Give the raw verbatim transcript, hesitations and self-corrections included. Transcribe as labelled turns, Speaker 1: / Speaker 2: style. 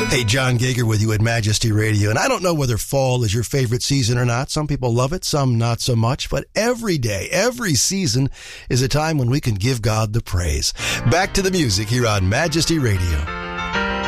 Speaker 1: Hey, John Gager with you at Majesty Radio. And I don't know whether fall is your favorite season or not. Some people love it, some not so much. But every day, every season is a time when we can give God the praise. Back to the music here on Majesty Radio.